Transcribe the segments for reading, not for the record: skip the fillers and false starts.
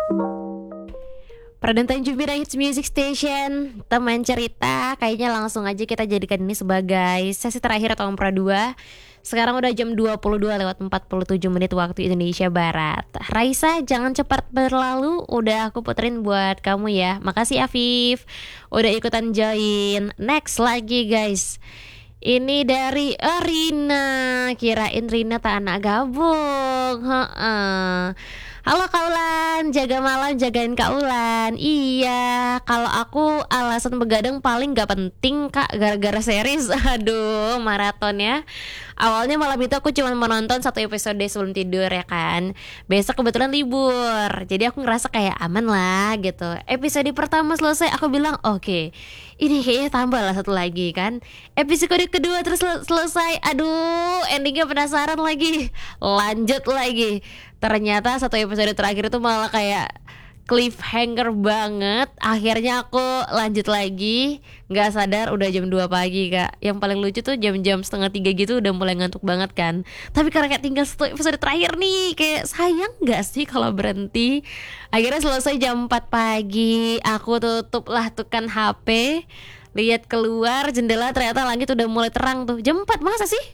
Perdana Tanjung Hits Music Station, teman cerita. Kayaknya langsung aja kita jadikan ini sebagai sesi terakhir tahun pra 2. Sekarang udah jam 22 lewat 47 menit waktu Indonesia Barat. Raisa, jangan cepat berlalu. Udah aku puterin buat kamu ya. Makasih Afif, udah ikutan join. Next lagi guys, ini dari Rina. Kirain Rina tak anak gabung. Halo Kak Ulan, jaga malam jagain Kak Ulan. Iya, kalau aku alasan begadang paling gak penting Kak, gara-gara series. Aduh, maraton ya. Awalnya malam itu aku cuma menonton 1 episode sebelum tidur ya kan. Besok kebetulan libur, jadi aku ngerasa kayak aman lah gitu. Episode pertama selesai, aku bilang oke, ini kayaknya tambah lah 1 lagi kan. Episode kedua terus selesai. Aduh, endingnya penasaran lagi. Lanjut lagi. Ternyata 1 episode terakhir itu malah kayak cliffhanger banget. Akhirnya aku lanjut lagi. Gak sadar udah jam 2 pagi Kak. Yang paling lucu tuh jam-jam 2:30 gitu udah mulai ngantuk banget kan. Tapi karena kayak tinggal 1 episode terakhir nih, kayak sayang gak sih kalau berhenti. Akhirnya selesai jam 4 pagi. Aku tutup lah tuh kan HP, lihat keluar jendela, ternyata langit udah mulai terang tuh. Jam 4,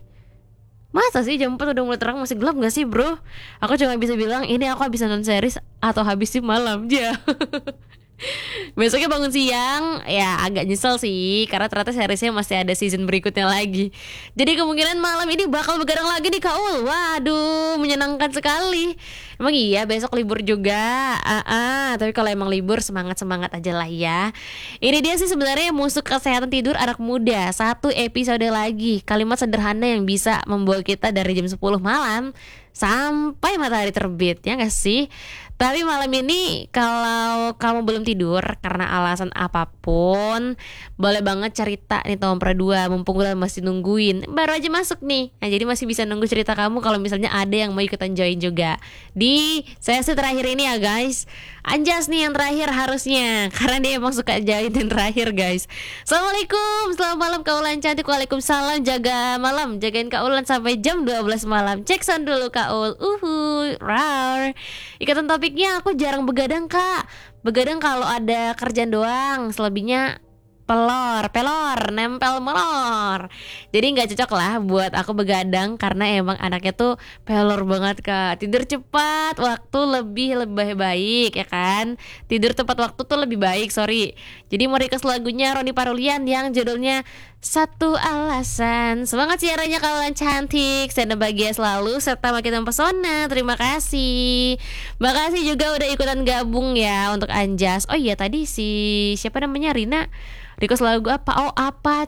Masa sih jam 4 udah mulai terang, masih gelap gak sih bro? Aku cuma bisa bilang ini aku habis nonton series atau habis sih malam aja. Besoknya bangun siang, ya agak nyesel sih karena ternyata seriesnya masih ada season berikutnya lagi. Jadi kemungkinan malam ini bakal begadang lagi nih Kak Ul. Waduh, menyenangkan sekali. Emang iya besok libur juga. Tapi kalau emang libur semangat-semangat aja lah ya. Ini dia sih sebenarnya musuh kesehatan tidur anak muda. 1 episode lagi. Kalimat sederhana yang bisa membawa kita dari jam 10 malam sampai matahari terbit, ya gak sih? Tapi malam ini kalau kamu belum tidur karena alasan apapun, boleh banget cerita nih Tom Pra 2. Mumpung udah masih nungguin, baru aja masuk nih. Nah jadi masih bisa nunggu cerita kamu kalau misalnya ada yang mau ikutan join juga di sesi terakhir ini ya guys. Anjas nih yang terakhir harusnya, karena dia emang suka join yang terakhir guys. Assalamualaikum, selamat malam Kak Ulan cantik. Waalaikumsalam, jaga malam, jagain Kak Ulan sampai jam 12 malam. Cek sound dulu Kak Ul. Rar. Ikatan topiknya aku jarang begadang Kak. Begadang kalau ada kerjaan doang, selebihnya pelor, nempel melor. Jadi gak cocok lah buat aku begadang karena emang anaknya tuh pelor banget Kak. Tidur cepat, waktu lebih baik ya kan. Tidur tepat waktu tuh lebih baik, sorry. Jadi mau request lagunya Roni Parulian yang judulnya Satu Alasan. Semangat siarannya kawan cantik, saya bahagia selalu serta makin mempesona. Terima kasih. Makasih juga udah ikutan gabung ya untuk Anjas. Oh iya tadi si siapa namanya Rina request lagu apa? Oh apa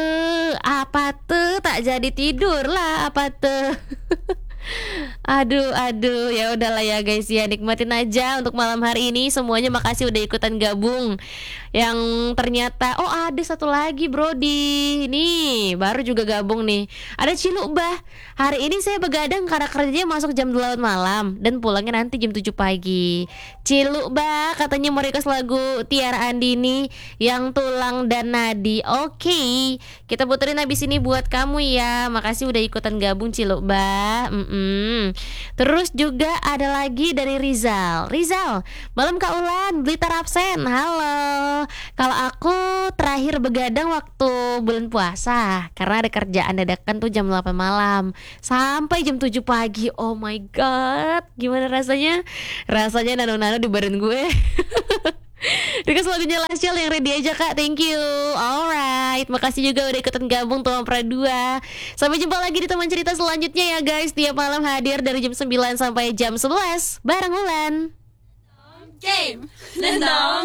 tuh tak jadi tidur lah apa tuh. Aduh ya udahlah ya guys ya, nikmatin aja untuk malam hari ini semuanya. Makasih udah ikutan gabung. Yang ternyata ada 1 lagi Brody nih baru juga gabung nih. Ada Ciluk Bah, hari ini saya begadang karena kerjanya masuk jam 8 malam dan pulangnya nanti jam 7 pagi. Ciluk Bah katanya mau request lagu Tiara Andini yang Tulang dan Nadi. Oke, kita puterin habis ini buat kamu ya. Makasih udah ikutan gabung Ciluk Bah. Terus juga ada lagi dari Rizal, malam Kak Ulan, Blitar absen. Halo. Kalau aku terakhir begadang waktu bulan puasa karena ada kerjaan dadakan tuh jam 8 malam sampai jam 7 pagi. Oh my god, gimana rasanya? Rasanya nano-nano di badan gue. Request lagunya Lasial yang ready aja Kak, thank you. Alright, makasih juga udah ikutan gabung Teman Pra 2. Sampai jumpa lagi di teman cerita selanjutnya ya guys. Tiap malam hadir dari jam 9 sampai jam 11 bareng Ulan. Game. Nendong.